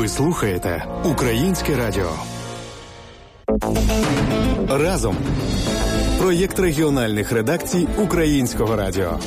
Ви слухаєте Українське радіо. Разом. Проєкт регіональних редакцій Українського радіо.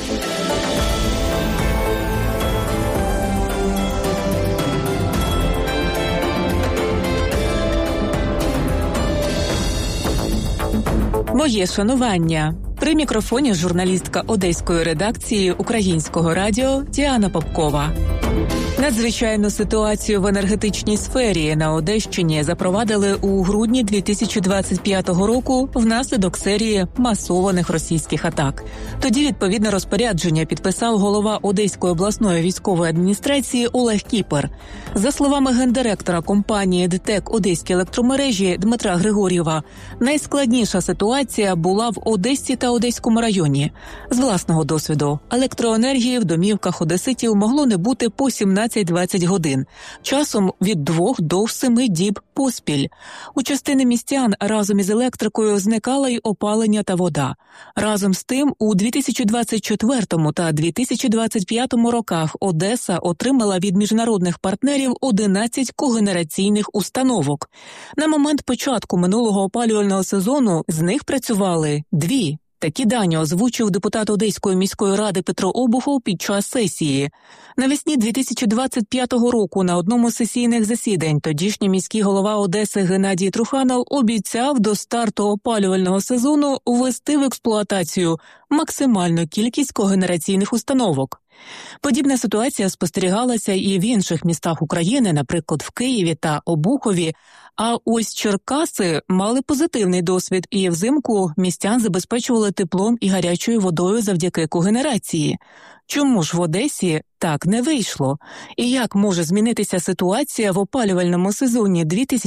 Моє шанування. При мікрофоні журналістка одеської редакції Українського радіо Діана Попкова. Надзвичайну ситуацію в енергетичній сфері на Одещині запровадили у грудні 2025 року внаслідок серії масованих російських атак. Тоді відповідне розпорядження підписав голова Одеської обласної військової адміністрації Олег Кіпер. За словами гендиректора компанії ДТЕК «Одеські електромережі» Дмитра Григор'єва, найскладніша ситуація була в Одесі та Одеському районі. З власного досвіду, електроенергії в домівках одеситів могло не бути по 17-20 годин, часом від 2 до 7 діб поспіль. У частини містян разом із електрикою зникала й опалення та вода. Разом з тим, у 2024 та 2025 роках Одеса отримала від міжнародних партнерів 11 когенераційних установок. На момент початку минулого опалювального сезону з них працювали 2. Такі дані озвучив депутат Одеської міської ради Петро Обухов під час сесії. Навесні 2025 року на одному з сесійних засідань тодішній міський голова Одеси Геннадій Труханов обіцяв до старту опалювального сезону ввести в експлуатацію максимальну кількість когенераційних установок. Подібна ситуація спостерігалася і в інших містах України, наприклад, в Києві та Обухові, а ось Черкаси мали позитивний досвід і взимку містян забезпечували теплом і гарячою водою завдяки когенерації. Чому ж в Одесі так не вийшло? І як може змінитися ситуація в опалювальному сезоні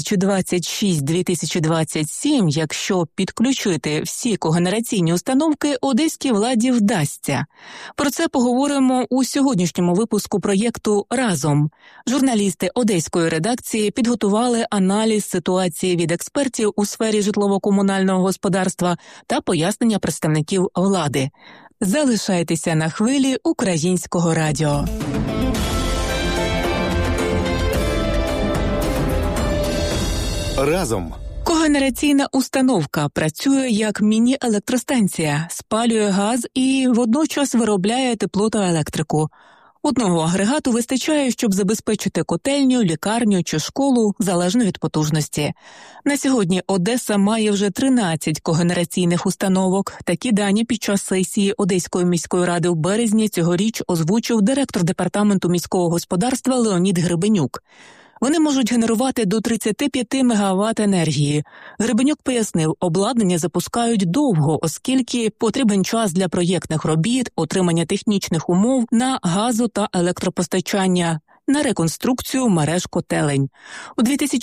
2026-2027, якщо підключити всі когенераційні установки одеській владі вдасться? Про це поговоримо у сьогоднішньому випуску проєкту «Разом». Журналісти одеської редакції підготували аналіз ситуації від експертів у сфері житлово-комунального господарства та пояснення представників влади. Залишайтеся на хвилі Українського радіо. Разом. Когенераційна установка працює як міні-електростанція, спалює газ і водночас виробляє тепло та електрику. Одного агрегату вистачає, щоб забезпечити котельню, лікарню чи школу, залежно від потужності. На сьогодні Одеса має вже 13 когенераційних установок. Такі дані під час сесії Одеської міської ради в березні цьогоріч озвучив директор департаменту міського господарства Леонід Гребенюк. Вони можуть генерувати до 35 МВт енергії. Гребенюк пояснив, обладнання запускають довго, оскільки потрібен час для проєктних робіт, отримання технічних умов на газу та електропостачання, на реконструкцію мереж котелень. У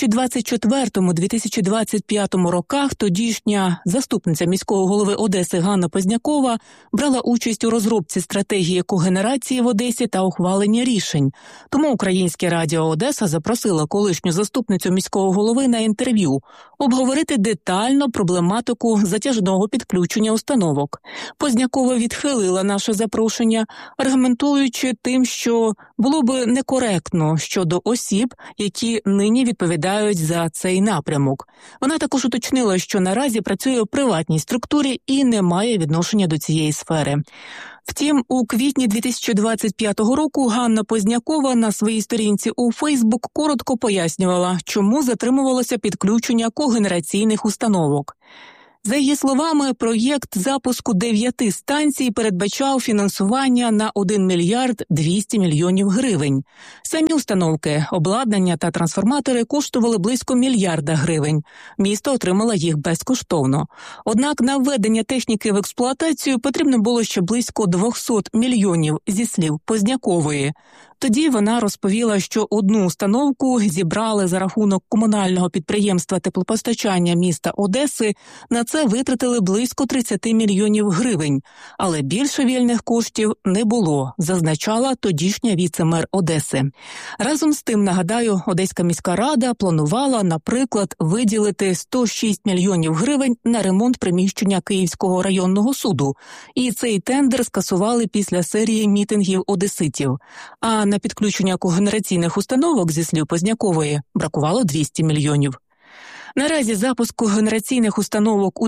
2024-2025 роках тодішня заступниця міського голови Одеси Ганна Познякова брала участь у розробці стратегії когенерації в Одесі та ухваленні рішень. Тому Українське радіо Одеса запросило колишню заступницю міського голови на інтерв'ю обговорити детально проблематику затяжного підключення установок. Познякова відхилила наше запрошення, аргументуючи тим, що було би некоректно щодо осіб, які нині відповідають за цей напрямок. Вона також уточнила, що наразі працює у приватній структурі і не має відношення до цієї сфери. Втім, у квітні 2025 року Ганна Познякова на своїй сторінці у Фейсбук коротко пояснювала, чому затримувалося підключення когенераційних установок. За її словами, проєкт запуску 9 станцій передбачав фінансування на 1 мільярд 200 мільйонів гривень. Самі установки, обладнання та трансформатори коштували близько мільярда гривень. Місто отримало їх безкоштовно. Однак на введення техніки в експлуатацію потрібно було ще близько 200 мільйонів, зі слів Познякової. Тоді вона розповіла, що одну установку зібрали за рахунок комунального підприємства теплопостачання міста Одеси. На це витратили близько 30 мільйонів гривень. Але більше вільних коштів не було, зазначала тодішня віце-мер Одеси. Разом з тим, нагадаю, Одеська міська рада планувала, наприклад, виділити 106 мільйонів гривень на ремонт приміщення Київського районного суду. І цей тендер скасували після серії мітингів одеситів. А на підключення когенераційних установок, зі слів Познякова, бракувало 200 мільйонів. Наразі запуск когенераційних установок у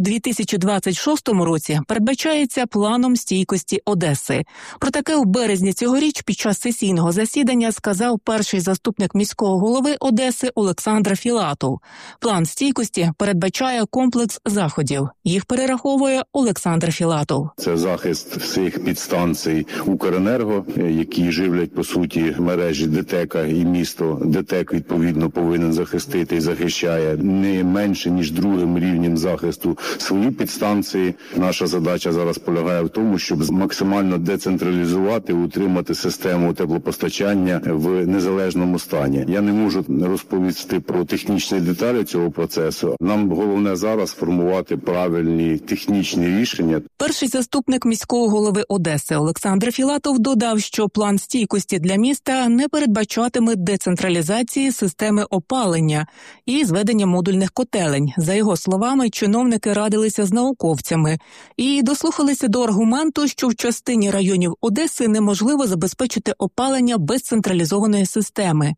2026 році передбачається планом стійкості Одеси. Про таке у березні цьогоріч під час сесійного засідання сказав перший заступник міського голови Одеси Олександр Філатов. План стійкості передбачає комплекс заходів. Їх перераховує Олександр Філатов. Це захист всіх підстанцій Укренерго, які живлять, по суті, мережі ДТЕКа і місто. ДТЕК, відповідно, повинен захистити і захищає не менше, ніж другим рівнем захисту свої підстанції. Наша задача зараз полягає в тому, щоб максимально децентралізувати, утримати систему теплопостачання в незалежному стані. Я не можу розповісти про технічні деталі цього процесу. Нам головне зараз формувати правильні технічні рішення. Перший заступник міського голови Одеси Олександр Філатов додав, що план стійкості для міста не передбачатиме децентралізації системи опалення і зведення модульних котелень. За його словами, чиновники радилися з науковцями і дослухалися до аргументу, що в частині районів Одеси неможливо забезпечити опалення без централізованої системи.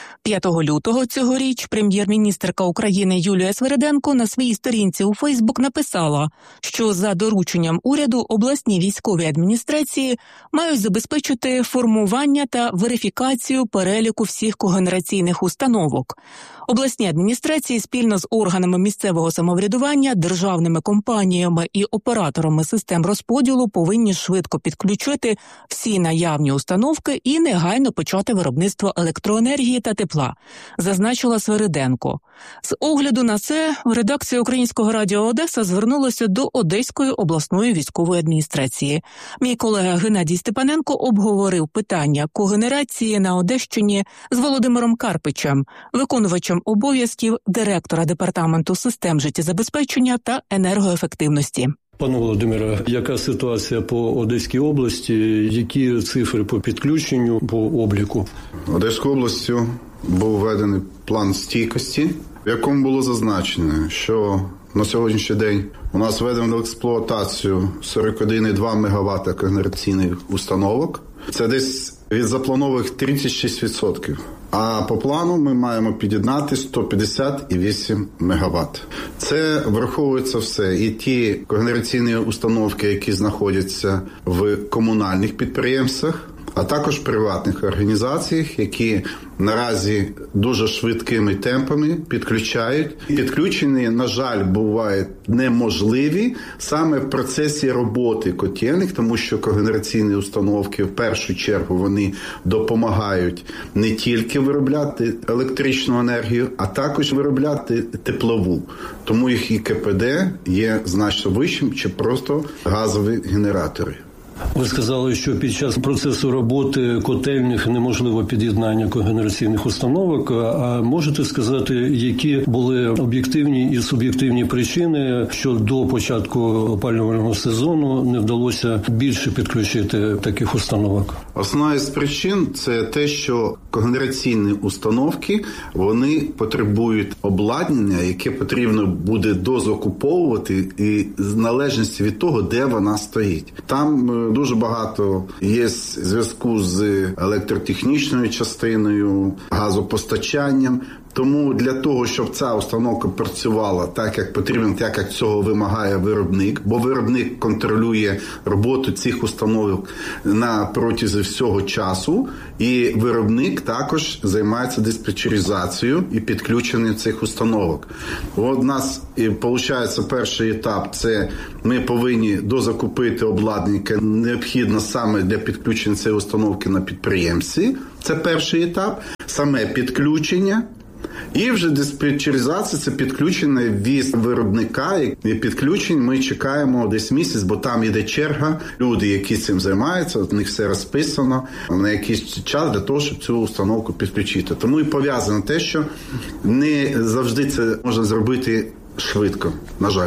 5 лютого цьогоріч прем'єр-міністерка України Юлія Свериденко на своїй сторінці у Фейсбук написала, що за дорученням уряду обласні військові адміністрації мають забезпечити формування та верифікацію переліку всіх когенераційних установок. Обласні адміністрації спільно з органами місцевого самоврядування, державними компаніями і операторами систем розподілу повинні швидко підключити всі наявні установки і негайно почати виробництво електроенергії та тепла, зазначила Свериденко. З огляду на це редакція Українського радіо Одеса звернулася до Одеської обласної військової адміністрації. Мій колега Геннадій Степаненко обговорив питання когенерації на Одещині з Володимиром Карпичем, виконувачем обов'язків директора Департаменту систем життєзабезпечення та енергоефективності. Пане Володимире, яка ситуація по Одеській області, які цифри по підключенню, по обліку? Одеською областю був введений план стійкості, в якому було зазначено, що на сьогоднішній день у нас введено в експлуатацію 41,2 МВт когенераційних установок. Це десь від запланованих 36%. А по плану ми маємо під'єднати 150,8 МВт. Це враховується все. І ті когенераційні установки, які знаходяться в комунальних підприємствах, а також приватних організаціях, які наразі дуже швидкими темпами підключають. Підключення, на жаль, бувають неможливі саме в процесі роботи котельних, тому що когенераційні установки, в першу чергу, вони допомагають не тільки виробляти електричну енергію, а також виробляти теплову. Тому їх і КПД є значно вищим, ніж просто газові генератори. Ви сказали, що під час процесу роботи котельних неможливо під'єднання когенераційних установок. А можете сказати, які були об'єктивні і суб'єктивні причини, що до початку опалювального сезону не вдалося більше підключити таких установок? Основна з причин – це те, що когенераційні установки, вони потребують обладнання, яке потрібно буде дозакуповувати і в залежності від того, де вона стоїть. Там дуже багато є зв'язку з електротехнічною частиною, газопостачанням. Тому для того, щоб ця установка працювала так, як потрібно, так, як цього вимагає виробник, бо виробник контролює роботу цих установок на протязі всього часу, і виробник також займається диспетчеризацією і підключенням цих установок. От у нас, виходить, перший етап – це ми повинні дозакупити обладнання, яке необхідно саме для підключення цієї установки на підприємстві. Це перший етап, саме підключення. І вже диспетчеризація – це підключення від виробника. І підключень ми чекаємо десь місяць, бо там йде черга. Люди, які цим займаються, у них все розписано на якийсь час для того, щоб цю установку підключити. Тому і пов'язано те, що не завжди це можна зробити швидко, на жаль.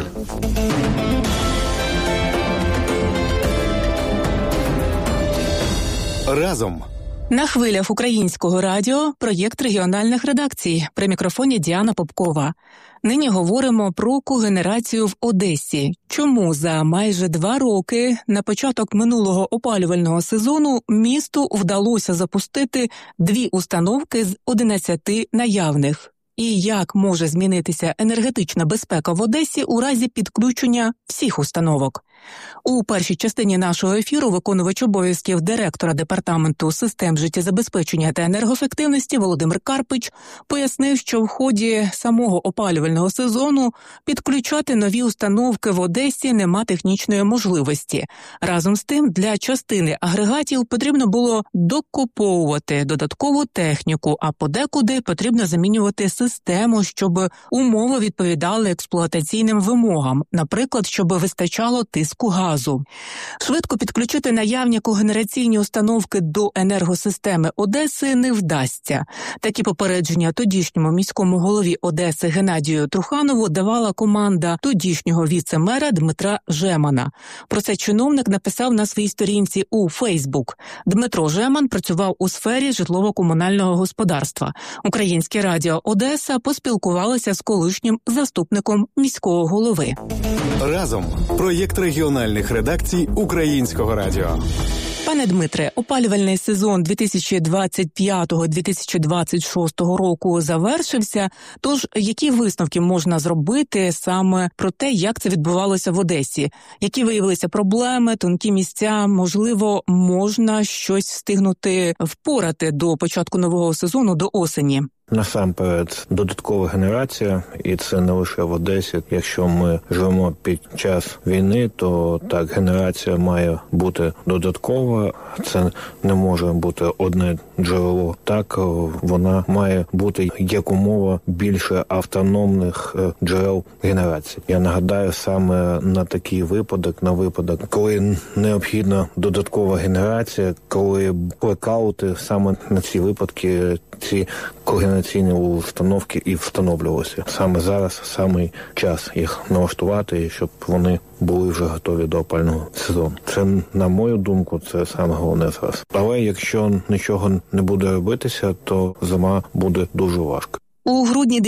Разом На хвилях Українського радіо проєкт регіональних редакцій. При мікрофоні Діана Попкова. Нині говоримо про когенерацію в Одесі. Чому за майже 2 роки на початок минулого опалювального сезону місту вдалося запустити 2 установки з 11 наявних? І як може змінитися енергетична безпека в Одесі у разі підключення всіх установок? У першій частині нашого ефіру виконувач обов'язків директора Департаменту систем життєзабезпечення та енергоефективності Володимир Карпич пояснив, що в ході самого опалювального сезону підключати нові установки в Одесі нема технічної можливості. Разом з тим, для частини агрегатів потрібно було докуповувати додаткову техніку, а подекуди потрібно замінювати систему, щоб умови відповідали експлуатаційним вимогам, наприклад, щоб вистачало тиску газу. Швидко підключити наявні когенераційні установки до енергосистеми Одеси не вдасться. Такі попередження тодішньому міському голові Одеси Геннадію Труханову давала команда тодішнього віце-мера Дмитра Жемана. Про це чиновник написав на своїй сторінці у Фейсбук. Дмитро Жеман працював у сфері житлово-комунального господарства. Українське радіо Одеса поспілкувалося з колишнім заступником міського голови. Разом. Проєкт регіональних редакцій Українського радіо. Пане Дмитре, опалювальний сезон 2025-2026 року завершився. Тож, які висновки можна зробити саме про те, як це відбувалося в Одесі? Які виявилися проблеми, тонкі місця? Можливо, можна щось встигнути впорати до початку нового сезону, до осені? Насамперед, додаткова генерація, і це не лише в Одесі. Якщо ми живемо під час війни, то так, генерація має бути додаткова. Це не може бути одне джерело. Так, вона має бути якомога більше автономних джерел генерації. Я нагадаю, саме на такий випадок, коли необхідна додаткова генерація, коли блекаути, саме на ці випадки ці когенераційні установки і встановлювалися. Саме зараз самий час їх налаштувати, щоб вони були вже готові до опалювального сезону. Це, на мою думку, це саме головне зараз. Але якщо нічого не буде робитися, то зима буде дуже важко. У грудні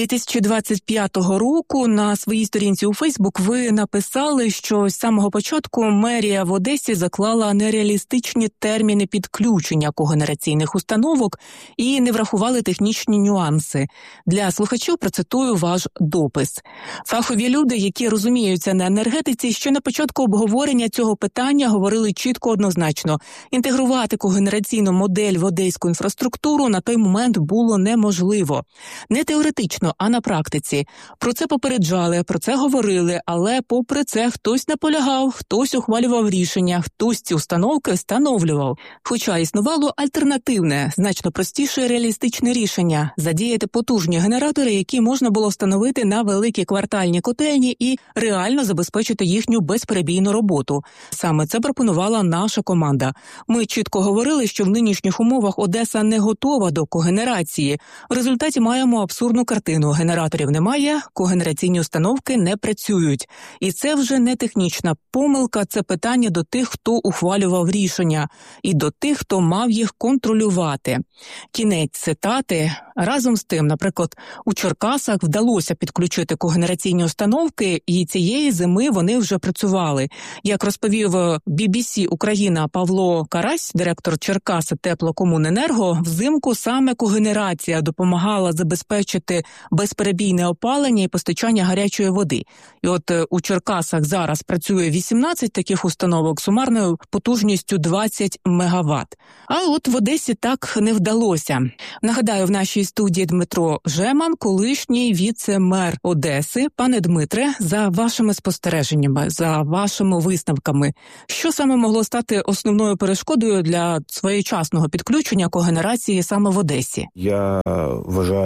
2025 року на своїй сторінці у Фейсбук ви написали, що з самого початку мерія в Одесі заклала нереалістичні терміни підключення когенераційних установок і не врахували технічні нюанси. Для слухачів процитую ваш допис. Фахові люди, які розуміються на енергетиці, ще на початку обговорення цього питання говорили чітко однозначно. Інтегрувати когенераційну модель в одеську інфраструктуру на той момент було неможливо. Не теоретично, а на практиці. Про це попереджали, про це говорили, але попри це хтось наполягав, хтось ухвалював рішення, хтось ці установки встановлював. Хоча існувало альтернативне, значно простіше і реалістичне рішення – задіяти потужні генератори, які можна було встановити на великі квартальні котельні і реально забезпечити їхню безперебійну роботу. Саме це пропонувала наша команда. Ми чітко говорили, що в нинішніх умовах Одеса не готова до когенерації. В результаті маємо абсурдну картину. Генераторів немає, когенераційні установки не працюють. І це вже не технічна помилка, це питання до тих, хто ухвалював рішення, і до тих, хто мав їх контролювати. Кінець цитати. Разом з тим, наприклад, у Черкасах вдалося підключити когенераційні установки, і цієї зими вони вже працювали. Як розповів BBC Україна Павло Карась, директор Черкаси Теплокомуненерго, взимку саме когенерація допомагала забезпечити безперебійне опалення і постачання гарячої води. І от у Черкасах зараз працює 18 таких установок сумарною потужністю 20 мегаватт. А от в Одесі так не вдалося. Нагадаю, в нашій студії Дмитро Жеман, колишній віце-мер Одеси. Пане Дмитре, за вашими спостереженнями, за вашими висновками, що саме могло стати основною перешкодою для своєчасного підключення когенерації саме в Одесі? Я вважаю, що це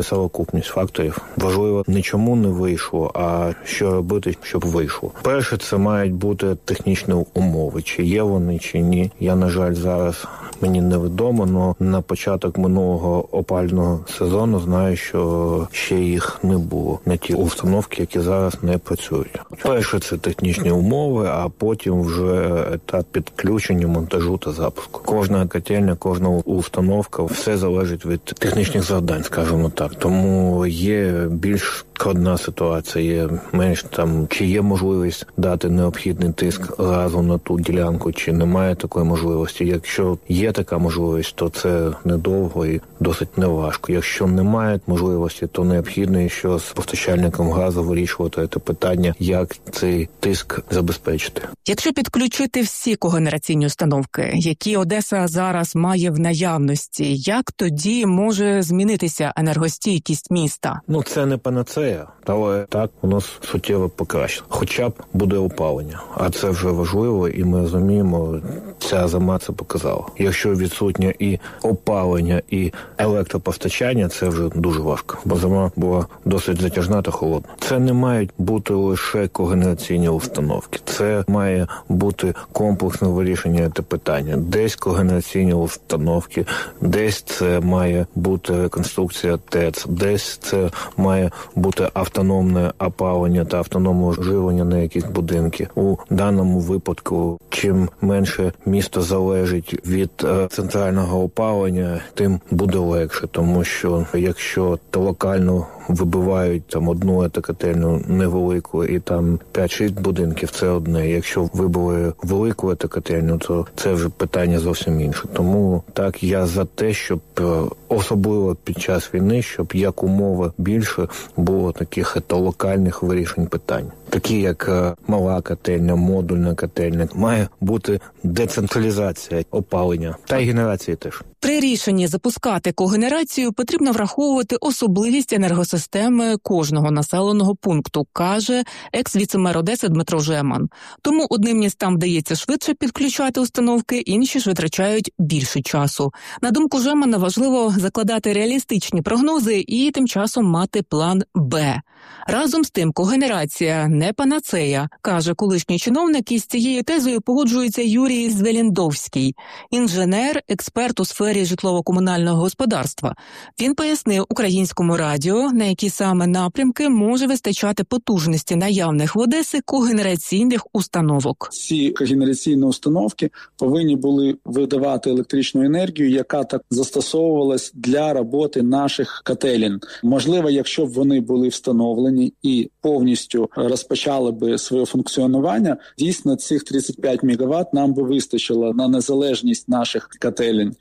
це совокупність факторів. Важливо не чому не вийшло, а що робити, щоб вийшло. Перше, це мають бути технічні умови. Чи є вони, чи ні. Я, на жаль, зараз мені невідомо, але на початок минулого опалювального сезону знаю, що ще їх не було на ті установки, які зараз не працюють. Перше, це технічні умови, а потім вже етап підключення, монтажу та запуску. Кожна котельня, кожна установка, все залежить від технічних завдань, скажімо так. Тому є більш складна ситуація, є менш там, чи є можливість дати необхідний тиск газу на ту ділянку, чи немає такої можливості. Якщо є така можливість, то це недовго і досить неважко. Якщо немає можливості, то необхідно ще з постачальником газу вирішувати це питання, як цей тиск забезпечити. Якщо підключити всі когенераційні установки, які Одеса зараз має в наявності, як тоді може змінитися енергостійкість міста? Це не панацея, але так воно суттєво покращить. Хоча б буде опалення, а це вже важливо, і ми розуміємо, ця зима це показала. Якщо відсутнє і опалення, і електропостачання, це вже дуже важко, бо зима була досить затяжна та холодна. Це не мають бути лише когенераційні установки, це має бути комплексне вирішення це питання. Десь когенераційні установки, десь це має бути реконструкція ТЕЦ, десь це має бути автономне опалення та автономне живлення на якісь будинки. У даному випадку, чим менше місто залежить від центрального опалення, тим буде легше, тому що якщо локально вибивають там одну етакотельну невелику і там 5-6 будинків, це одне. Якщо вибили велику етакотельну, то це вже питання зовсім інше. Тому так, я за те, щоб особливо під час війни, щоб якомога більше було таких локальних вирішень питань. Такі як мала котельня, модульна котельня. Має бути децентралізація опалення та й генерації теж. При рішенні запускати когенерацію потрібно враховувати особливість енергосистеми кожного населеного пункту, каже екс-віцемер Одеси Дмитро Жеман. Тому одним містам вдається швидше підключати установки, інші ж витрачають більше часу. На думку Жемана, важливо закладати реалістичні прогнози і тим часом мати план «Б». Разом з тим, когенерація не панацея, каже колишній чиновник, і з цією тезою погоджується Юрій Звеліндовський, інженер, експерт у сфері житлово-комунального господарства. Він пояснив Українському радіо, на які саме напрямки може вистачати потужності наявних в Одесі когенераційних установок. Ці когенераційні установки повинні були видавати електричну енергію, яка так застосовувалась для роботи наших котелень. Можливо, якщо б вони були встановлені і повністю розпочали би своє функціонування, дійсно цих 35 МВт нам би вистачило на незалежність наших котелень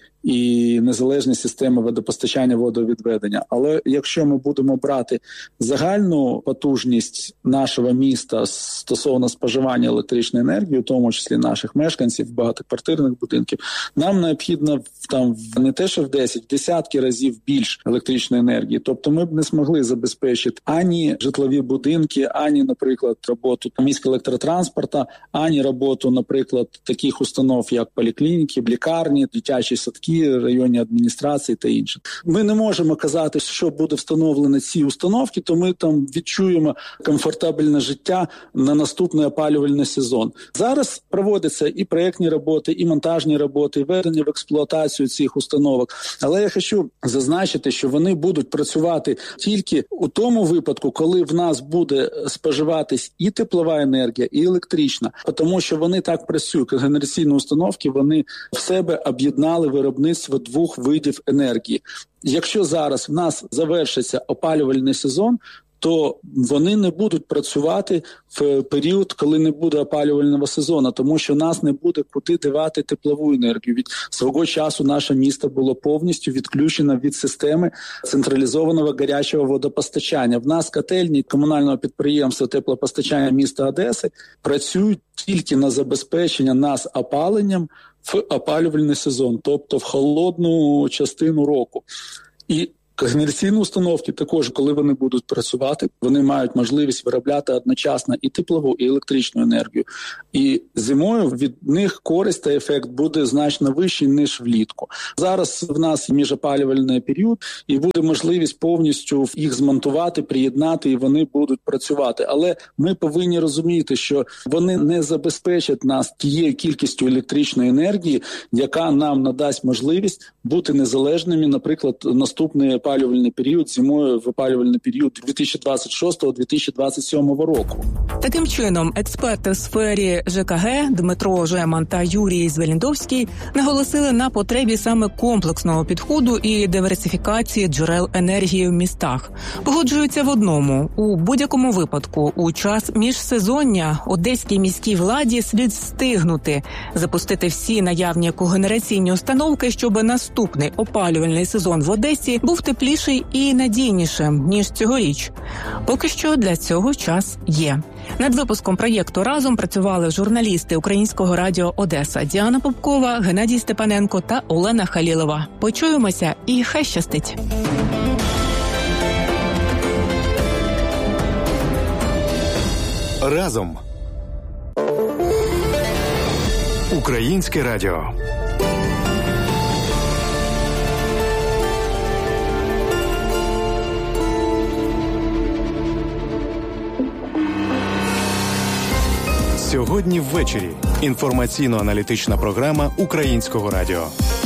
і незалежні системи водопостачання, водовідведення. Але якщо ми будемо брати загальну потужність нашого міста стосовно споживання електричної енергії, у тому числі наших мешканців, багатоквартирних будинків, нам необхідно там не те, що в 10, в десятки разів більше електричної енергії. Тобто ми б не змогли забезпечити ані житлові будинки, ані, наприклад, роботу міського електротранспорту, ані роботу, наприклад, таких установ, як поліклініки, лікарні, дитячі садки, районні адміністрації та інше. Ми не можемо казати, що буде встановлено ці установки, то ми там відчуємо комфортабельне життя на наступний опалювальний сезон. Зараз проводяться і проєктні роботи, і монтажні роботи, і введення в експлуатацію цих установок. Але я хочу зазначити, що вони будуть працювати тільки у тому випадку, коли в нас буде споживатись і теплова енергія, і електрична. Тому що вони так працюють. Генераційні установки, вони в себе об'єднали виробництво двох видів енергії. Якщо зараз в нас завершиться опалювальний сезон, то вони не будуть працювати в період, коли не буде опалювального сезону, тому що нас не буде куди давати теплову енергію. Від свого часу наше місто було повністю відключено від системи централізованого гарячого водопостачання. В нас котельні комунального підприємства теплопостачання міста Одеси працюють тільки на забезпечення нас опаленням в опалювальний сезон, тобто в холодну частину року. І Когенераційні установки також, коли вони будуть працювати, вони мають можливість виробляти одночасно і теплову, і електричну енергію. І зимою від них користь та ефект буде значно вищий, ніж влітку. Зараз в нас міжопалювальний період, і буде можливість повністю їх змонтувати, приєднати, і вони будуть працювати. Але ми повинні розуміти, що вони не забезпечать нас тією кількістю електричної енергії, яка нам надасть можливість бути незалежними, наприклад, наступний опалювальний період, зимою в опалювальний період 2026-2027 року. Таким чином, експерти в сфері ЖКГ Дмитро Жеман та Юрій Звеліндовський наголосили на потребі саме комплексного підходу і диверсифікації джерел енергії в містах. Погоджуються в одному – у будь-якому випадку у час міжсезоння одеській міській владі слід встигнути запустити всі наявні когенераційні установки, щоб наступний опалювальний сезон в Одесі був тепліший і надійнішим, ніж цьогоріч. Поки що для цього час є. Над випуском проєкту «Разом» працювали журналісти Українського радіо Одеса Діана Попкова, Геннадій Степаненко та Олена Халілова. Почуємося і хай щастить! Разом. Українське радіо. Сьогодні ввечері. Інформаційно-аналітична програма Українського радіо.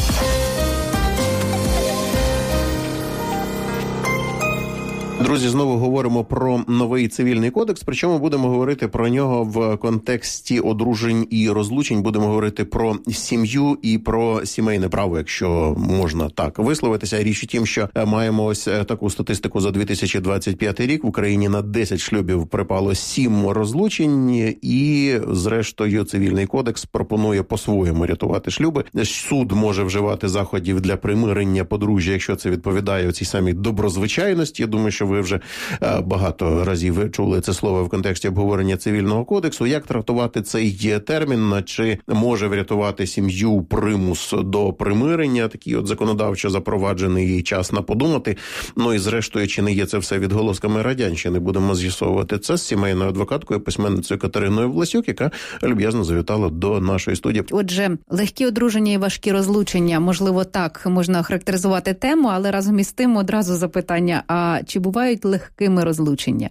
Друзі, знову говоримо про новий цивільний кодекс, причому будемо говорити про нього в контексті одружень і розлучень, будемо говорити про сім'ю і про сімейне право, якщо можна так висловитися. Річ у тім, що маємо ось таку статистику за 2025 рік. В Україні на 10 шлюбів припало 7 розлучень, і зрештою цивільний кодекс пропонує по-своєму рятувати шлюби. Суд може вживати заходів для примирення подружжя, якщо це відповідає цій самій доброзвичайності. Я думаю, що ви вже багато разів чули це слово в контексті обговорення цивільного кодексу. Як трактувати цей термін? Чи може врятувати сім'ю примус до примирення? Такий от законодавчо запроваджений час на подумати. Ну і зрештою, чи не є це все відголосками радянщини? Будемо з'ясовувати це з сімейною адвокаткою, письменницею Катериною Власюк, яка люб'язно завітала до нашої студії. Отже, легкі одруження і важкі розлучення, можливо, так можна характеризувати тему, але разом із тим одразу запитання, а чи бувають легкими розлучення?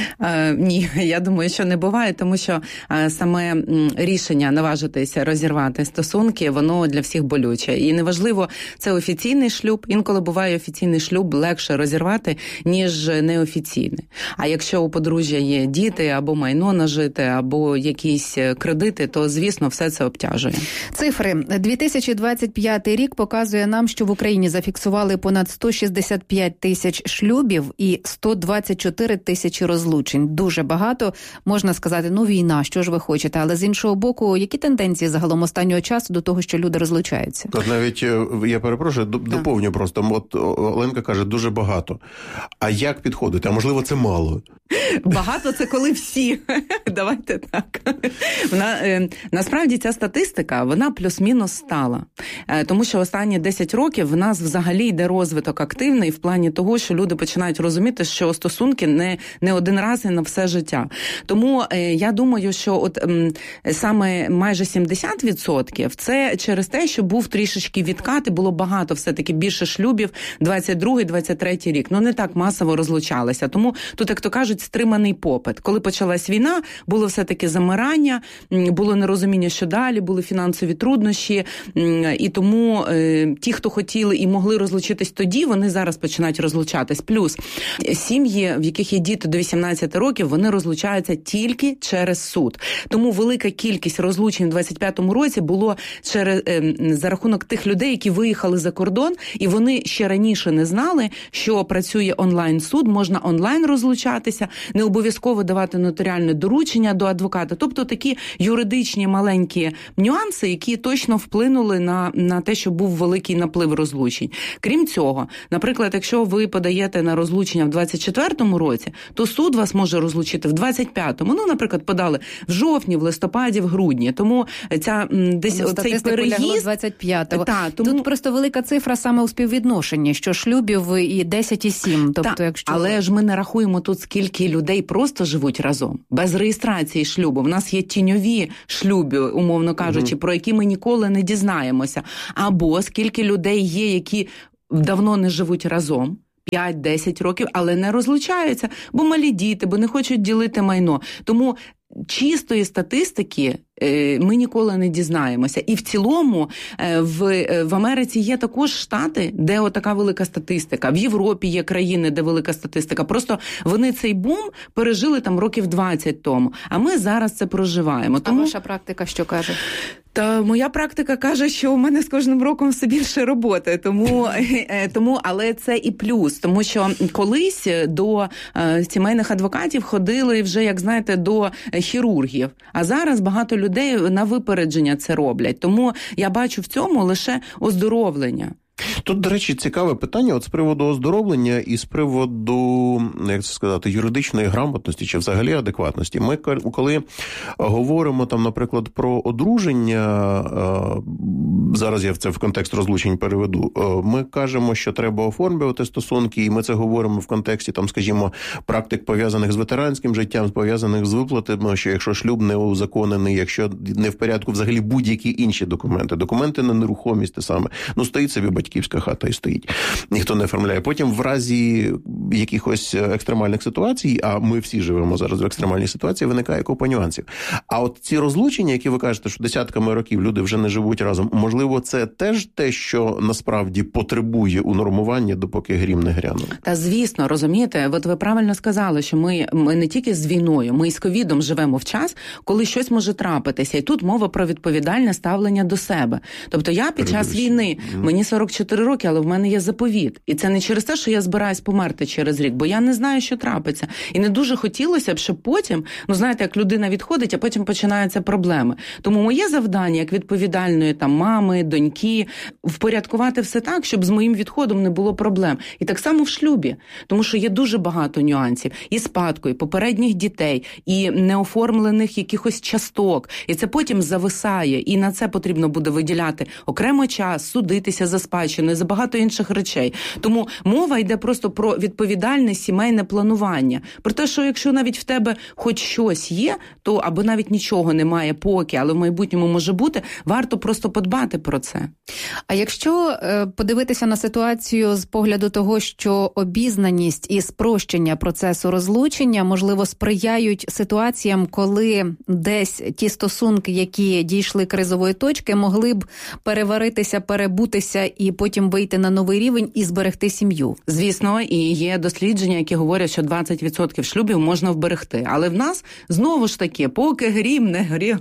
Ні, я думаю, що не буває, тому що саме рішення наважитися розірвати стосунки, воно для всіх болюче. І неважливо, це офіційний шлюб, інколи буває офіційний шлюб легше розірвати, ніж неофіційний. А якщо у подружжя є діти, або майно нажите, або якісь кредити, то, звісно, все це обтяжує. Цифри. 2025 рік показує нам, що в Україні зафіксували понад 165 тисяч шлюбів і 124 тисячі розлучень. Дуже багато. Можна сказати, війна, що ж ви хочете. Але з іншого боку, які тенденції загалом останнього часу до того, що люди розлучаються? От навіть, я перепрошую, доповню просто. От Оленка каже, дуже багато. А як підходити? А можливо, це мало? Багато – це коли всі. Давайте так. Насправді ця статистика, вона плюс-мінус стала. Тому що останні 10 років в нас взагалі йде розвиток активний в плані того, що люди починають розуміти, що стосунки не один раз і на все життя. Тому я думаю, що от саме майже 70% – це через те, що був трішечки відкат, і було багато все-таки більше шлюбів 22-23 рік. Не так масово розлучалися. Тому тут, як то кажуть, стриманий попит. Коли почалась війна, було все-таки замирання, було нерозуміння, що далі, були фінансові труднощі, і тому ті, хто хотіли і могли розлучитись тоді, вони зараз починають розлучатись. Плюс сім'ї, в яких є діти до 18 років, вони розлучаються тільки через суд. Тому велика кількість розлучень у 25-му році було за рахунок тих людей, які виїхали за кордон, і вони ще раніше не знали, що працює онлайн-суд, можна онлайн розлучатися, не обов'язково давати нотаріальне доручення до адвоката. Тобто такі юридичні маленькі нюанси, які точно вплинули на те, що був великий наплив розлучень. Крім цього, наприклад, якщо ви подаєте на розлучення розлучення в 24-му році, то суд вас може розлучити в 25-му. Ну, наприклад, подали в жовтні, в листопаді, в грудні. Тому ця десь оцей переїзд 25-го. Тут просто велика цифра саме у співвідношенні, що шлюбів і 10,7. Тобто, якщо... Але ж ми не рахуємо тут, скільки людей просто живуть разом, без реєстрації шлюбу. В нас є тіньові шлюби, умовно кажучи, про які ми ніколи не дізнаємося. Або скільки людей є, які давно не живуть разом, 5-10 років, але не розлучаються, бо малі діти, бо не хочуть ділити майно. Тому чистої статистики ми ніколи не дізнаємося. І в цілому в Америці є також штати, де отака велика статистика. В Європі є країни, де велика статистика. Просто вони цей бум пережили там років 20 тому. А ми зараз це проживаємо. Тому... А ваша практика що каже? Та моя практика каже, що у мене з кожним роком все більше роботи, тому, але це і плюс, тому що колись до сімейних адвокатів ходили вже, як знаєте, до хірургів, а зараз багато людей на випередження це роблять, тому я бачу в цьому лише оздоровлення. Тут, до речі, цікаве питання от з приводу оздоровлення і з приводу, як це сказати, юридичної грамотності чи взагалі адекватності. Ми, коли говоримо там, наприклад, про одруження, зараз я це в контекст розлучень переведу, ми кажемо, що треба оформлювати стосунки, і ми це говоримо в контексті, там, скажімо, практик, пов'язаних з ветеранським життям, пов'язаних з виплатами, що якщо шлюб не узаконений, якщо не в порядку взагалі будь-які інші документи на нерухомість, те саме, стоїть собі батьківська хата і стоїть. Ніхто не оформляє. Потім в разі якихось екстремальних ситуацій, а ми всі живемо зараз в екстремальній ситуації, виникає купа нюансів. А от ці розлучення, які ви кажете, що десятками років люди вже не живуть разом, можливо, це теж те, що насправді потребує унормування, допоки грім не грянув? Та звісно, розумієте, от ви правильно сказали, що ми не тільки з війною, ми і з ковідом живемо в час, коли щось може трапитися. І тут мова про відповідальне ставлення до себе. Тобто я під час війни, мені 44 роки, але в мене є заповіт. І це не через те, що я збираюсь померти через рік, бо я не знаю, що трапиться. І не дуже хотілося б, щоб потім, знаєте, як людина відходить, а потім починаються проблеми. Тому моє завдання, як відповідальної там мами, доньки, впорядкувати все так, щоб з моїм відходом не було проблем. І так само в шлюбі. Тому що є дуже багато нюансів. І спадку, і попередніх дітей, і неоформлених якихось часток. І це потім зависає. І на це потрібно буде виділяти окремо час, судитися за спадщину, за багато інших речей. Тому мова йде просто про відповідальне сімейне планування. Про те, що якщо навіть в тебе хоч щось є, то або навіть нічого немає поки, але в майбутньому може бути, варто просто подбати про це. А якщо подивитися на ситуацію з погляду того, що обізнаність і спрощення процесу розлучення, можливо, сприяють ситуаціям, коли десь ті стосунки, які дійшли кризової точки, могли б переваритися, перебутися і потім вийти на новий рівень і зберегти сім'ю. Звісно, і є дослідження, які говорять, що 20% шлюбів можна вберегти. Але в нас, знову ж таки, поки грім,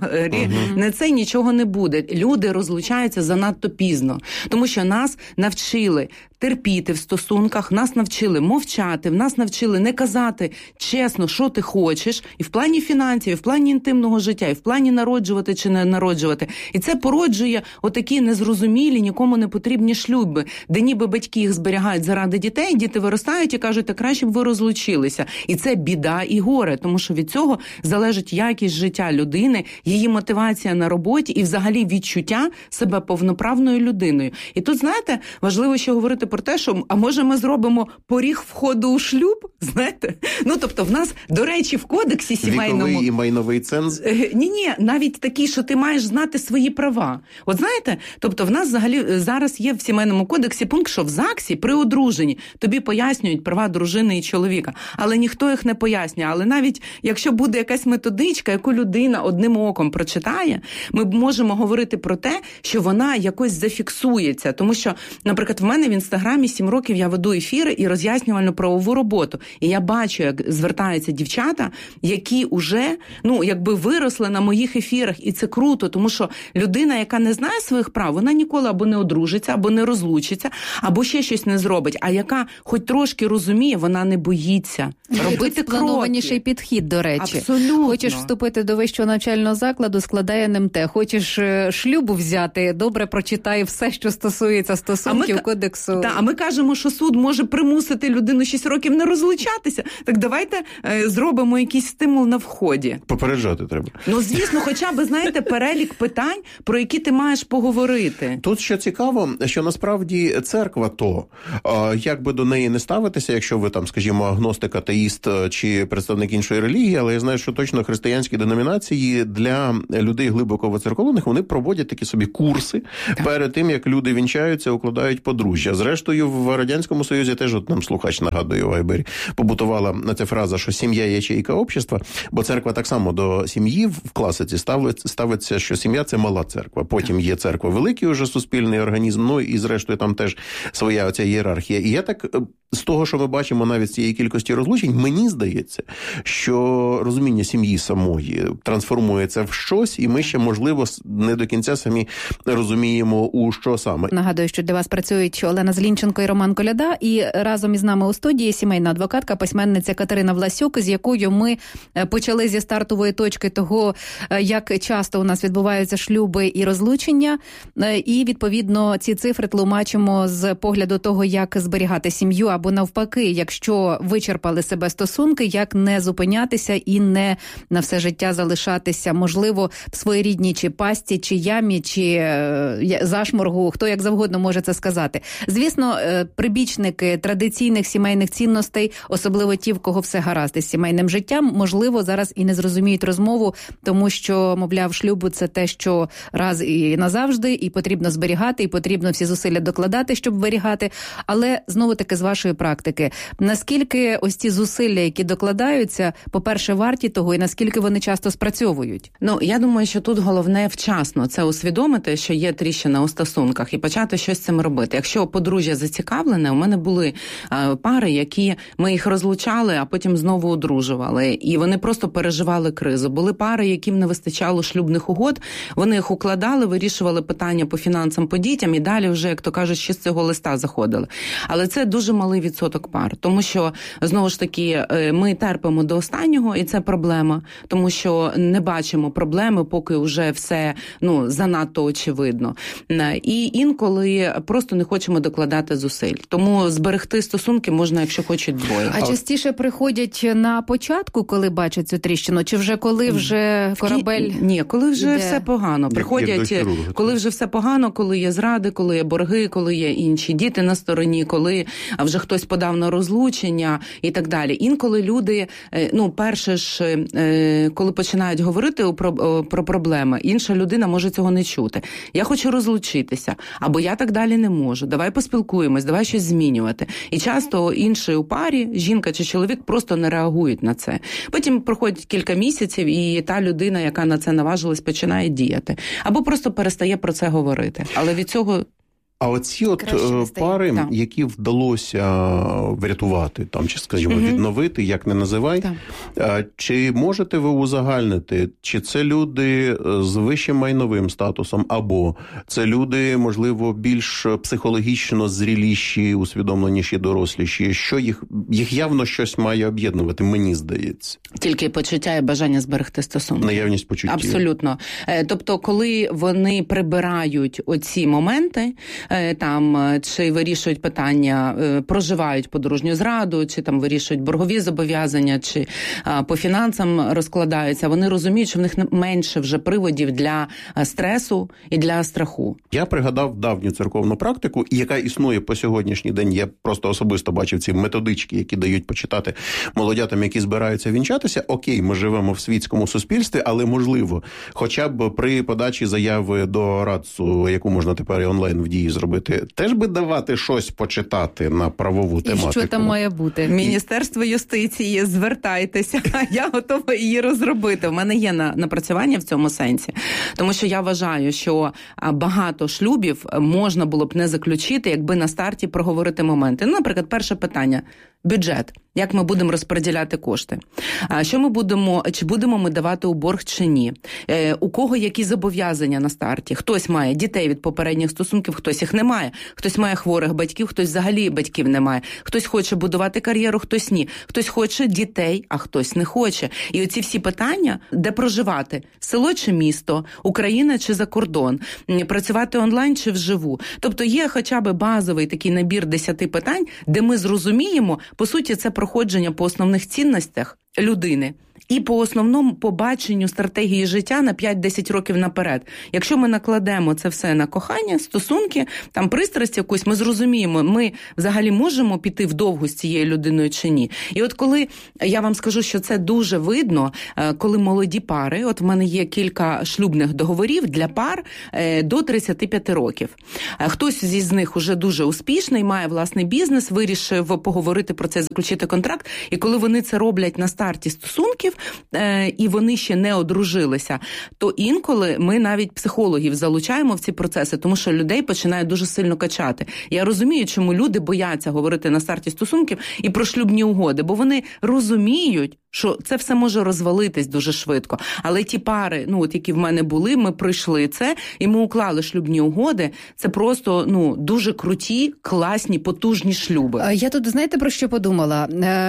не це нічого не буде. Люди розлучаються занадто пізно. Тому що нас навчили терпіти в стосунках, нас навчили мовчати, нас навчили не казати чесно, що ти хочеш, і в плані фінансів, і в плані інтимного життя, і в плані народжувати чи не народжувати. І це породжує отакі незрозумілі, нікому не потрібні шлюби, де ніби батьки їх зберігають заради дітей, діти виростають і кажуть, та краще б ви розлучилися. І це біда і горе, тому що від цього залежить якість життя людини, її мотивація на роботі і взагалі відчуття себе повноправною людиною. І тут, знаєте, важливо ще говорити про те, що, а може ми зробимо поріг входу у шлюб, знаєте? Тобто в нас, до речі, в кодексі сімейному... Віковий і майновий ценз? Ні, навіть такий, що ти маєш знати свої права. От знаєте, тобто в нас взагалі зараз є в сімейному кодексі пункт, що в ЗАГСі при одруженні тобі пояснюють права дружини і чоловіка, але ніхто їх не пояснює. Але навіть якщо буде якась методичка, яку людина одним оком прочитає, ми можемо говорити про те, що вона якось зафіксується. Тому що, наприклад, в мене в Інстаграмі 7 років я веду ефіри і роз'яснювальну правову роботу. І я бачу, як звертаються дівчата, які уже, виросли на моїх ефірах. І це круто, тому що людина, яка не знає своїх прав, вона ніколи або не одружиться, або не розлучиться, або ще щось не зробить, а яка хоч трошки розуміє, вона не боїться робити кроки. Планованіший підхід, до речі. Абсолютно. Хочеш вступити до вищого навчального закладу, складай НМТ. Хочеш шлюбу взяти, добре прочитай все, що стосується стосунків, кодексу. А ми кажемо, що суд може примусити людину 6 років не розлучатися. Так давайте зробимо якийсь стимул на вході. Попереджати треба. Ну, звісно, хоча б, знаєте, перелік питань, про які ти маєш поговорити. Тут що цікаво, що насправді церква то, як би до неї не ставитися, якщо ви там, скажімо, агностик, атеїст чи представник іншої релігії, але я знаю, що точно християнські деномінації для людей глибоко воцерковлених, вони проводять такі собі курси перед тим, як люди вінчаються, укладають подружжя. Зрештою, в Радянському Союзі теж от нам слухач нагадує у Вайбері, побутувала ця фраза, що сім'я – ячейка общества, бо церква так само до сім'ї в класиці ставиться, що сім'я – це мала церква. Потім є церква великий уже суспільний організм, ну і зрештою там теж своя оця ієрархія. І я так, з того, що ми бачимо навіть цієї кількості розлучень, мені здається, що розуміння сім'ї самої трансформується в щось, і ми ще, можливо, не до кінця самі розуміємо, у що саме. Нагадую, що для вас працюють Олена Злінченко і Роман Коляда, і разом із нами у студії сімейна адвокатка, письменниця Катерина Власюк, з якою ми почали зі стартової точки того, як часто у нас відбуваються шлюби і розлучення, і, відповідно, ці цифри тлумачимо з погляду того, як зберігати сім'ю, або навпаки, якщо вичерпали себе стосунки, як не зупинятися і не на все життя залишатися, можливо, в своєрідній чи пастці, чи ямі, чи зашморгу, хто як завгодно може це сказати. Звісно, прибічники традиційних сімейних цінностей, особливо ті, в кого все гаразд із сімейним життям, можливо, зараз і не зрозуміють розмову, тому що, мовляв, шлюбу – це те, що раз і назавжди, і потрібно зберігати, і потрібно всі зусилля докладати, щоб зберігати. Але, знову-таки, з вашої практики, наскільки ось ці зусилля, які докладаються, по-перше, варті того, і наскільки вони часто спрацьовують? Ну, я думаю, що тут головне вчасно це усвідомити, що є тріщина у стосунках, і почати щось з цим робити. Якщо подружжя зацікавлене, у мене були пари, які ми їх розлучали, а потім знову одружували, і вони просто переживали кризу. Були пари, яким не вистачало шлюбних угод, вони їх укладали, вирішували питання по фінансам, по дітям, і далі вже, як то кажуть, ще з цього листа заходили. Але це дуже малий відсоток пар, тому що, знову ж таки, ми терпимо до останнього, і це проблема, тому що не бачимо проблеми, поки вже все, занадто очевидно. І інколи просто не хочемо докладати зусиль. Тому зберегти стосунки можна, якщо хочуть двоє. А частіше приходять на початку, коли бачать цю тріщину, чи вже коли вже корабель... Ні, коли вже все погано. Приходять, коли вже все погано, коли є зради, коли є борги, коли є інші діти на стороні, коли вже хтось подав на розлучення і так далі. Інколи люди, перше ж, коли починають говорити про проблеми, інша людина може цього не чути. Я хочу розлучитися, або я так далі не можу. Давай поспілкуємось, давай щось змінювати. І часто інші у парі, жінка чи чоловік, просто не реагують на це. Потім проходить кілька місяців, і та людина, яка на це наважилась, починає діяти. Або просто перестає про це говорити. Але від цього... А оці пари, які вдалося врятувати, чи, скажімо, відновити, як не називай, чи можете ви узагальнити, чи це люди з вищим майновим статусом, або це люди, можливо, більш психологічно зріліші, усвідомленіші, доросліші, що їх явно щось має об'єднувати, мені здається. Тільки почуття і бажання зберегти стосунки. Наявність почуттів. Абсолютно. Тобто, коли вони прибирають оці моменти, чи вирішують питання, проживають подружню зраду, чи вирішують боргові зобов'язання, чи по фінансам розкладаються, вони розуміють, що в них менше вже приводів для стресу і для страху. Я пригадав давню церковну практику, яка існує по сьогоднішній день. Я просто особисто бачив ці методички, які дають почитати молодятам, які збираються вінчатися. Окей, ми живемо в світському суспільстві, але можливо, хоча б при подачі заяви до РАЦУ, яку можна тепер і онлайн в дії зробити, теж би давати щось почитати на правову тематику. І що там має бути? Міністерство юстиції, звертайтеся, я готова її розробити. У мене є напрацювання в цьому сенсі. Тому що я вважаю, що багато шлюбів можна було б не заключити, якби на старті проговорити моменти. Наприклад, перше питання. бюджет. Як ми будемо розподіляти кошти? Що ми будемо, чи будемо ми давати у борг чи ні? У кого які зобов'язання на старті? Хтось має дітей від попередніх стосунків, хтось їх не має. Хтось має хворих батьків, хтось взагалі батьків не має. Хтось хоче будувати кар'єру, хтось ні. Хтось хоче дітей, а хтось не хоче. І оці всі питання, де проживати? Село чи місто? Україна чи за кордон? Працювати онлайн чи вживу? Тобто є хоча б базовий такий набір 10 питань, де ми зрозуміємо, по суті, це проходження по основних цінностях людини і по основному побаченню стратегії життя на 5-10 років наперед. Якщо ми накладемо це все на кохання, стосунки, там пристрасть якусь, ми зрозуміємо, ми взагалі можемо піти вдовгу з цією людиною чи ні. І от коли, я вам скажу, що це дуже видно, коли молоді пари, от в мене є кілька шлюбних договорів для пар до 35 років. Хтось з них уже дуже успішний, має власний бізнес, вирішив поговорити про це, заключити контракт, і коли вони це роблять на старті стосунків, і вони ще не одружилися, то інколи ми навіть психологів залучаємо в ці процеси, тому що людей починає дуже сильно качати. Я розумію, чому люди бояться говорити на старті стосунків і про шлюбні угоди, бо вони розуміють, що це все може розвалитись дуже швидко. Але ті пари, от які в мене були, ми пройшли це, і ми уклали шлюбні угоди. Це просто, дуже круті, класні, потужні шлюби. Я тут, знаєте, про що подумала?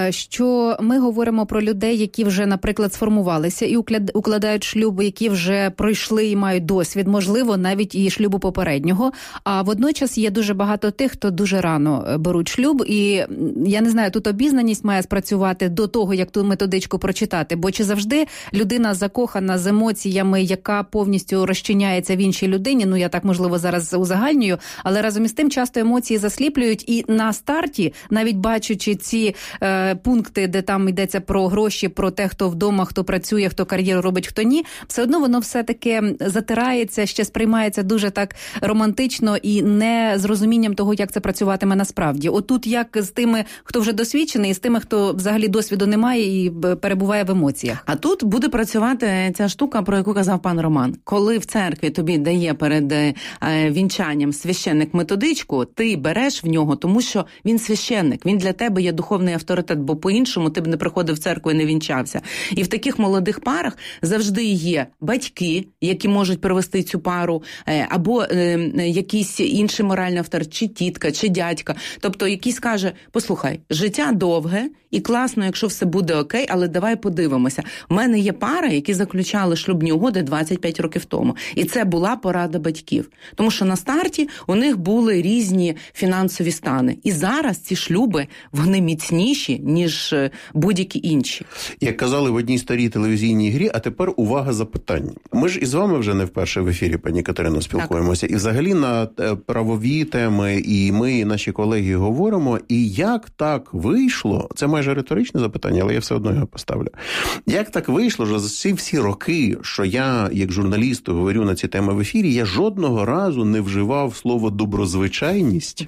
Що ми говоримо про людей, які вже, наприклад, сформувалися і укладають шлюби, які вже пройшли і мають досвід, можливо, навіть і шлюбу попереднього. А водночас є дуже багато тих, хто дуже рано беруть шлюб. І я не знаю, тут обізнаність має спрацювати до того, як ту методичку прочитати. Бо чи завжди людина закохана з емоціями, яка повністю розчиняється в іншій людині, я так, можливо, зараз узагальнюю, але разом із тим часто емоції засліплюють, і на старті, навіть бачачи ці пункти, де там йдеться про гроші, про те, хто вдома, хто працює, хто кар'єру робить, хто ні, все одно воно все-таки затирається, ще сприймається дуже так романтично і не з розумінням того, як це працюватиме насправді. Отут як з тими, хто вже досвідчений, і з тими, хто взагалі досвіду не має і перебуває в емоціях. А тут буде працювати ця штука, про яку казав пан Роман. Коли в церкві тобі дає перед вінчанням священник методичку, ти береш в нього, тому що він священник, він для тебе є духовний авторитет, бо по-іншому ти б не приходив в церкву і не вінчався. І в таких молодих парах завжди є батьки, які можуть привести цю пару, або якийсь інший моральний авторитет, чи тітка, чи дядька. Тобто який скаже, послухай, життя довге, і класно, якщо все буде окей, але давай подивимося. У мене є пара, які заключали шлюбні угоди 25 років тому. І це була порада батьків. Тому що на старті у них були різні фінансові стани. І зараз ці шлюби, вони міцніші, ніж будь-які інші. Як казали в одній старій телевізійній грі, а тепер увага запитання. Ми ж із вами вже не вперше в ефірі, пані Катерино, спілкуємося. Так. І взагалі на правові теми, і ми, і наші колеги говоримо. І як так вийшло, це майже риторичне запитання, але я все одно його поставлю. Як так вийшло, що за ці всі роки, що я, як журналіст, говорю на ці теми в ефірі, я жодного разу не вживав слово «доброзвичайність».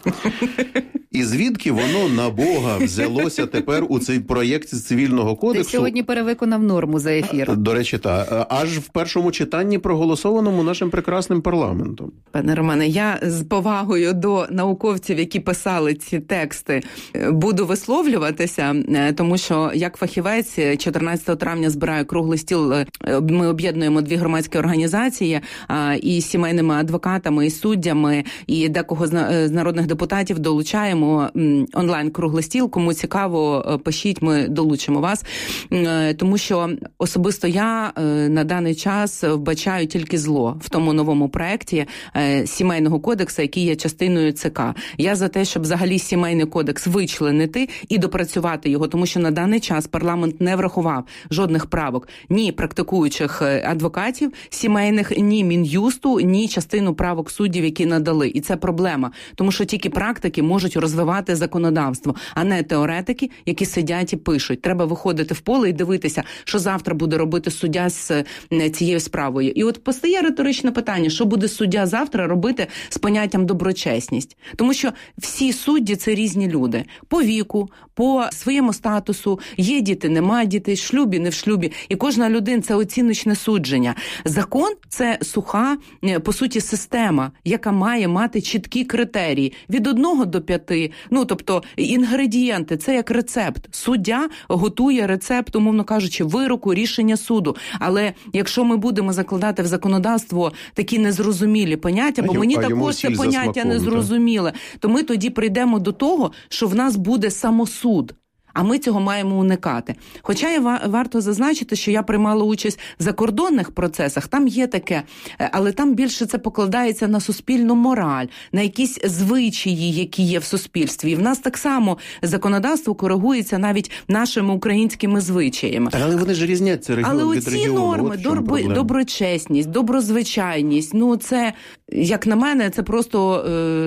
І звідки воно на Бога взялося тепер у цей проєкт цивільного кодексу? Ти сьогодні перевиконав норму за ефір. До речі, так. Аж в першому читанні проголосованому нашим прекрасним парламентом. Пане Романе, я з повагою до науковців, які писали ці тексти, буду висловлюватися, тому що як фахівець 14 травня збираю круглий стіл. Ми об'єднуємо 2 громадські організації і з сімейними адвокатами, і суддями, і декого з народних депутатів долучаємо онлайн круглий стіл. Кому цікаво, пишіть, ми долучимо вас. Тому що особисто я на даний час вбачаю тільки зло в тому новому проєкті сімейного кодексу, який є частиною ЦК. Я за те, щоб взагалі сімейний кодекс вичленити і допрацювати його, тому що на даний час парламент не врахував жодних правок ні практикуючих адвокатів сімейних, ні Мін'юсту, ні частину правок суддів, які надали. І це проблема, тому що тільки практики можуть розвивати законодавство, а не теоретики, які сидять і пишуть. Треба виходити в поле і дивитися, що завтра буде робити суддя з цією справою. І от постає риторичне питання, що буде суддя завтра робити з поняттям доброчесність. Тому що всі судді – це різні люди. По віку, по своєму статусу, є є діти, немає дітей, в шлюбі, не в шлюбі. І кожна людина – це оціночне судження. Закон – це суха, по суті, система, яка має мати чіткі критерії. Від 1 до 5. Тобто інгредієнти – це як рецепт. Суддя готує рецепт, умовно кажучи, вироку, рішення суду. Але якщо ми будемо закладати в законодавство такі незрозумілі поняття, бо мені також це поняття незрозуміле, то ми тоді прийдемо до того, що в нас буде самосуд. А ми цього маємо уникати. Хоча варто зазначити, що я приймала участь в закордонних процесах, там є таке, але там більше це покладається на суспільну мораль, на якісь звичаї, які є в суспільстві. І в нас так само законодавство коригується навіть нашими українськими звичаями. Але вони ж різняться регіон від регіону. Але оці норми, доброчесність, доброзвичайність, це, як на мене, це просто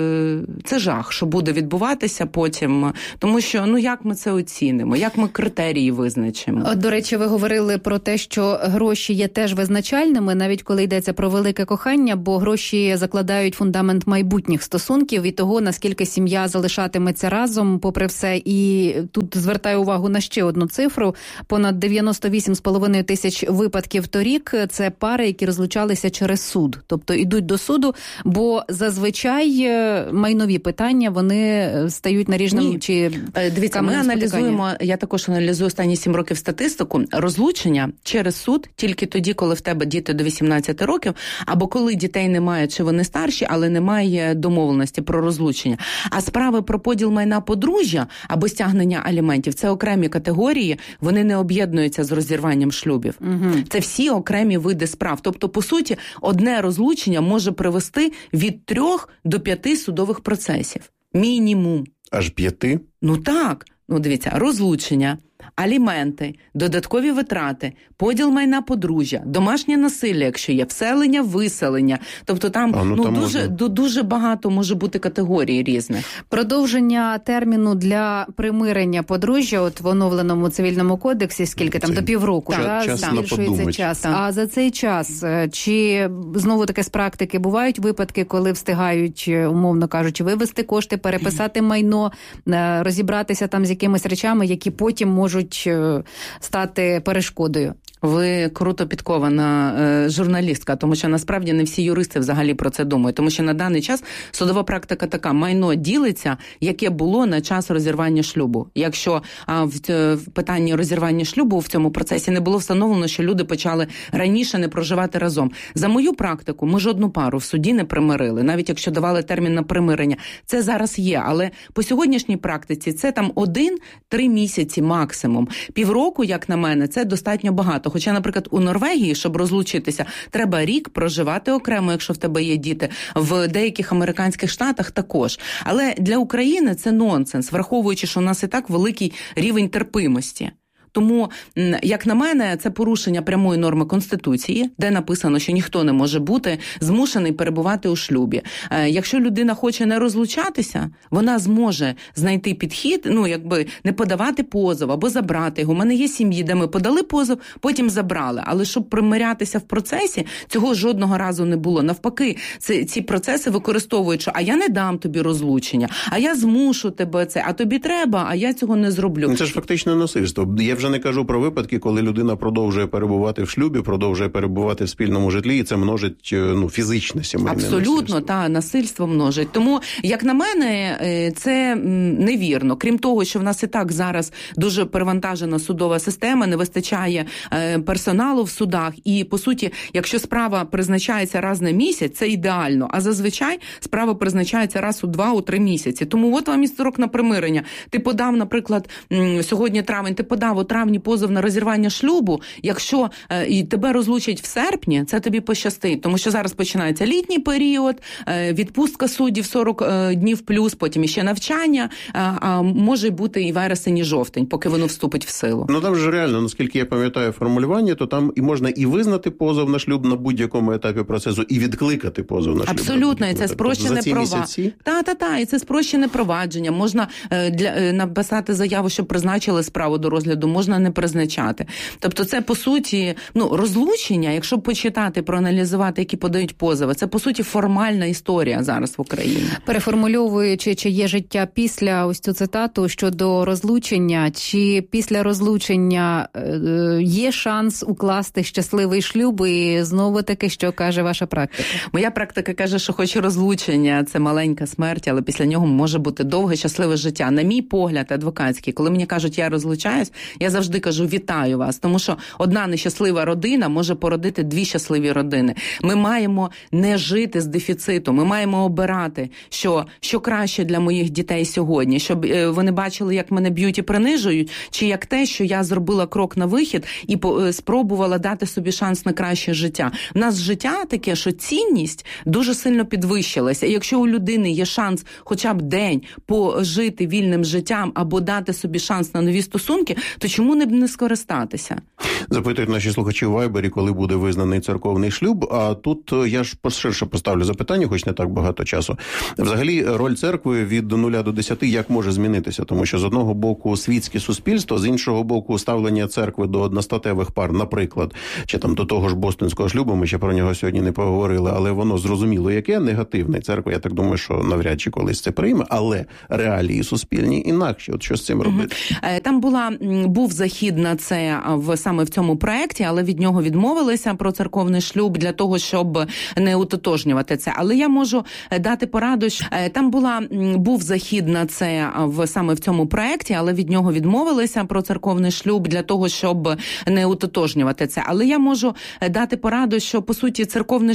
це жах, що буде відбуватися потім. Тому що, як ми це оцінимо? Як ми критерії визначимо? До речі, ви говорили про те, що гроші є теж визначальними, навіть коли йдеться про велике кохання, бо гроші закладають фундамент майбутніх стосунків і того, наскільки сім'я залишатиметься разом, попри все. І тут звертаю увагу на ще одну цифру. Понад 98,5 тисяч випадків торік – це пари, які розлучалися через суд. Тобто йдуть до суду, бо зазвичай майнові питання, вони стають наріжним чи дивіться, ми аналізуємо, я також аналізую останні 7 років статистику, розлучення через суд тільки тоді, коли в тебе діти до 18 років, або коли дітей немає, чи вони старші, але немає домовленості про розлучення. А справи про поділ майна подружжя або стягнення аліментів – це окремі категорії, вони не об'єднуються з розірванням шлюбів. Угу. Це всі окремі види справ. Тобто, по суті, одне розлучення може привести від 3 до 5 судових процесів. Мінімум. Аж 5? Так. Дивіться, розлучення, аліменти, додаткові витрати, поділ майна подружжя, домашнє насилля, якщо є, вселення, виселення. Тобто там, дуже багато може бути категорій різних. Продовження терміну для примирення подружжя в оновленому цивільному кодексі, скільки там, до півроку, збільшується час. А за цей час, чи знову таки з практики бувають випадки, коли встигають, умовно кажучи, вивести кошти, переписати майно, розібратися там з якимись речами, які потім можуть стати перешкодою? Ви круто підкована журналістка, тому що насправді не всі юристи взагалі про це думають. Тому що на даний час судова практика така: майно ділиться, яке було на час розірвання шлюбу. Якщо в питанні розірвання шлюбу в цьому процесі не було встановлено, що люди почали раніше не проживати разом. За мою практику, ми жодну пару в суді не примирили, навіть якщо давали термін на примирення. Це зараз є, але по сьогоднішній практиці це там 1-3 місяці максимум. Півроку, як на мене, це достатньо багато. Хоча, наприклад, у Норвегії, щоб розлучитися, треба рік проживати окремо, якщо в тебе є діти. В деяких американських штатах також. Але для України це нонсенс, враховуючи, що у нас і так великий рівень терпимості. Тому, як на мене, це порушення прямої норми Конституції, де написано, що ніхто не може бути змушений перебувати у шлюбі. Якщо людина хоче не розлучатися, вона зможе знайти підхід, не подавати позов або забрати його. У мене є сім'ї, де ми подали позов, потім забрали. Але щоб примирятися в процесі, цього жодного разу не було. Навпаки, ці процеси використовують, що а я не дам тобі розлучення, а я змушу тебе це, а тобі треба, а я цього не зроблю. Це ж фактично насильство. Я вже не кажу про випадки, коли людина продовжує перебувати в шлюбі, продовжує перебувати в спільному житлі, і це множить фізичне сімейне насильство. Абсолютно, насильство множить. Тому, як на мене, це невірно. Крім того, що в нас і так зараз дуже перевантажена судова система, не вистачає персоналу в судах, і, по суті, якщо справа призначається раз на місяць, це ідеально, а зазвичай справа призначається раз у 2-3 місяці. Тому от вам і строк на примирення. Ти подав, наприклад, сьогодні травень, ти подав у травні позов на розірвання шлюбу, якщо і тебе розлучать в серпні, це тобі пощастить, тому що зараз починається літній період, відпустка суддів 40 днів плюс, потім іще навчання, а може бути і вересень, і жовтень, поки воно вступить в силу. Там ж реально, наскільки я пам'ятаю формулювання, то там і можна і визнати позов на шлюб на будь-якому етапі процесу, і відкликати позов на шлюб. Абсолютно, і це спрощене права. І це спрощене провадження. Можна написати заяву, щоб призначили справу до розгляду, можна не призначати. Тобто це, по суті, розлучення, якщо почитати, проаналізувати, які подають позови, це, по суті, формальна історія зараз в Україні. Переформульовуючи, чи є життя після ось цю цитату щодо розлучення, чи після розлучення є шанс укласти щасливий шлюб, і знову таки, що каже ваша практика? Моя практика каже, що хоч і розлучення – це маленька смерть, але після нього може бути довге, щасливе життя. На мій погляд адвокатський, коли мені кажуть, я розлучаюсь, я завжди кажу, вітаю вас, тому що одна нещаслива родина може породити дві щасливі родини. Ми маємо не жити з дефіциту, ми маємо обирати, що краще для моїх дітей сьогодні, щоб вони бачили, як мене б'ють і принижують, чи як те, що я зробила крок на вихід і спробувала дати собі шанс на краще життя. У нас життя таке, що цінність дуже сильно підвищилася. І якщо у людини є шанс хоча б день пожити вільним життям або дати собі шанс на нові стосунки, то чому не скористатися? Запитують наші слухачі у Вайбері, коли буде визнаний церковний шлюб. А тут я ж ширше поставлю запитання, хоч не так багато часу. Взагалі, роль церкви від 0 до 10 як може змінитися? Тому що з одного боку світське суспільство, з іншого боку ставлення церкви до одностатевих пар, наприклад, чи там до того ж бостонського шлюбу, ми ще про нього сьогодні не поговорили, але воно зрозуміло яке, негативне. Церква, я так думаю, що навряд чи колись це прийме, але реалії суспільні інакші. От що з цим робити? Там був захід на це саме в цьому проєкті, але від нього відмовилися про церковний шлюб для того, щоб не утотожнювати це. Але я можу дати пораду, що там був захід на це саме в цьому проєкті, але від нього відмовилися про церковний шлюб для того, щоб не утотожнювати це. Але я можу дати пораду, що, по суті, церковний